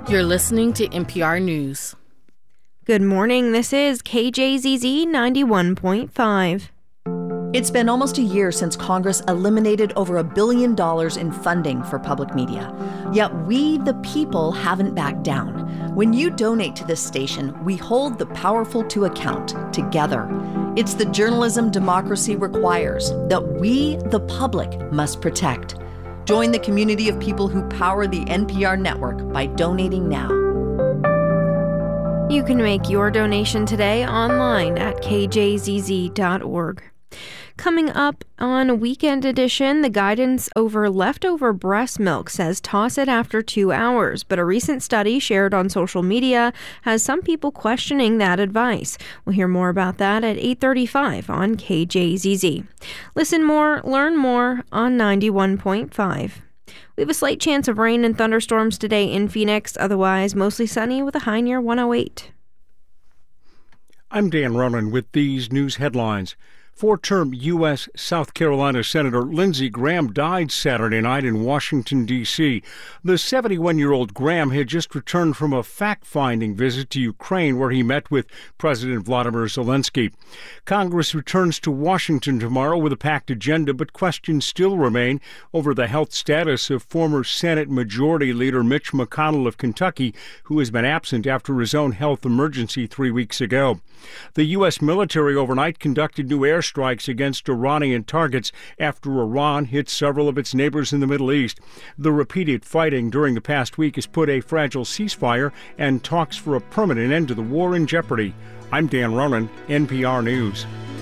You're listening to NPR News. Good morning. This is KJZZ 91.5. It's been almost a year since Congress eliminated over $1 billion in funding for public media. Yet we, the people, haven't backed down. When you donate to this station, we hold the powerful to account together. It's the journalism democracy requires that we, the public, must protect. Join the community of people who power the NPR network by donating now. You can make your donation today online at kjzz.org. Coming up on Weekend Edition, the guidance over leftover breast milk says toss it after 2 hours, but a recent study shared on social media has some people questioning that advice. We'll hear more about that at 8:35 on KJZZ. Listen more, learn more on 91.5. We have a slight chance of rain and thunderstorms today in Phoenix, otherwise mostly sunny with a high near 108. I'm Dan Ronan with these news headlines. Four-term U.S. South Carolina Senator Lindsey Graham died Saturday night in Washington, D.C. The 71-year-old Graham had just returned from a fact-finding visit to Ukraine where he met with President Vladimir Zelensky. Congress returns to Washington tomorrow with a packed agenda, but questions still remain over the health status of former Senate Majority Leader Mitch McConnell of Kentucky, who has been absent after his own health emergency 3 weeks ago. The U.S. military overnight conducted new airstrikes against Iranian targets after Iran hit several of its neighbors in the Middle East. The repeated fighting during the past week has put a fragile ceasefire and talks for a permanent end to the war in jeopardy. I'm Dan Ronan, NPR News.